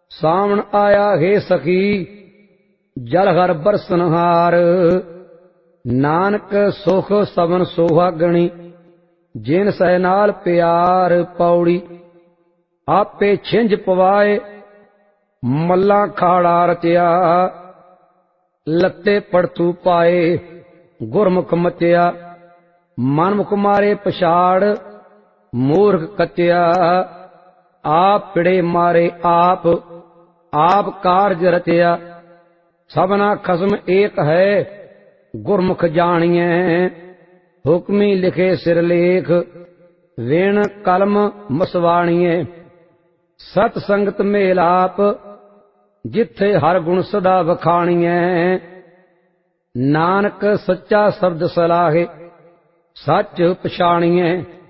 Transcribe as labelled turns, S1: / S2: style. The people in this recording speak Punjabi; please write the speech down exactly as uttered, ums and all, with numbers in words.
S1: ਸਾਵਣ ਆਇਆ ਹੈ ਸਖੀ ਜਲ ਹਰ ਬਰਸਨਹਾਰ। ਨਾਨਕ ਸੁਖ ਸਵਨ ਸੁਹਾਗਣੀ ਜਿਨ ਸਹਿ ਨਾਲ ਪਿਆਰ। ਪੌੜੀ ਆਪੇ ਛਿੰਝ ਪਵਾਏ ਮੱਲਾ ਖਾੜਾ ਰਚਿਆ। ਲੱਤੇ ਪੜਤੂ ਪਾਏ ਗੁਰਮੁਖ ਮਚਿਆ। ਮਨਮੁਖ ਮਾਰੇ ਪਛਾੜ ਮੂਰਖ ਕਚਿਆ। ਆਪ ਪਿੜੇ ਮਾਰੇ ਆਪ ਆਪ ਕਾਰਜ ਰਚਿਆ। ਸਭਨਾ ਖਸਮ ਏਕ ਹੈ ਗੁਰਮੁਖ ਜਾਣੀਐ। ਹੁਕਮੀ ਲਿਖੇ ਸਿਰਲੇਖ ਵੇਣ ਕਲਮ ਮਸਵਾਣੀਐ। ਸਤ ਸੰਗਤ ਮੇਲਾਪ ਜਿੱਥੇ ਹਰ ਗੁਣ ਸਦਾ ਵਖਾਣੀਐ। ਨਾਨਕ ਸੱਚਾ ਸ਼ਬਦ ਸਲਾਹੇ ਸੱਚ ਪਛਾਣੀਐ।